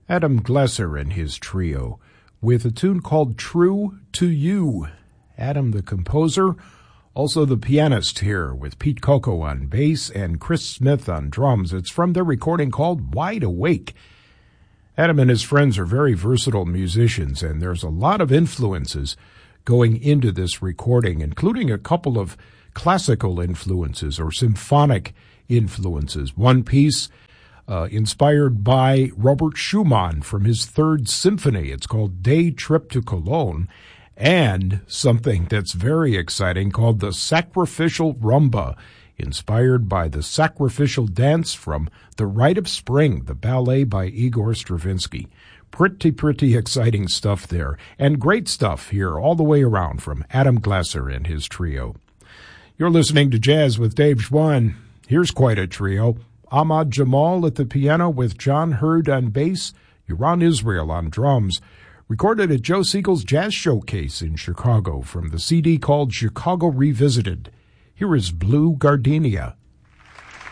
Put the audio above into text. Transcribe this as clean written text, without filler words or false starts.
Adam Glesser and his trio with a tune called True to You. Adam, the composer, also the pianist here with Pete Coco on bass and Chris Smith on drums. It's from their recording called Wide Awake. Adam and his friends are very versatile musicians, and there's a lot of influences going into this recording, including a couple of classical influences or symphonic influences. One piece inspired by Robert Schumann from his Third Symphony. It's called Day Trip to Cologne, and something that's very exciting called the Sacrificial Rumba, inspired by the sacrificial dance from The Rite of Spring, the ballet by Igor Stravinsky. Pretty exciting stuff there, and great stuff here all the way around from Adam Glesser and his trio. You're listening to Jazz with Dave Schwann. Here's quite a trio. Ahmad Jamal at the piano with John Hurd on bass, Yaron Israel on drums, recorded at Joe Siegel's Jazz Showcase in Chicago from the CD called Chicago Revisited. Here is Blue Gardenia.